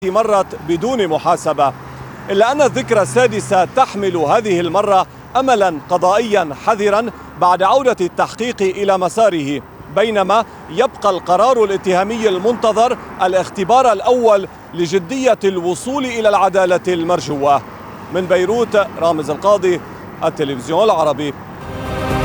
مرت بدون محاسبة، إلا أن الذكرى السادسة تحمل هذه المرة أملا قضائيا حذرا بعد عودة التحقيق إلى مساره، بينما يبقى القرار الاتهامي المنتظر الاختبار الأول لجدية الوصول إلى العدالة المرجوة. من بيروت، رامز القاضي، التلفزيون العربي.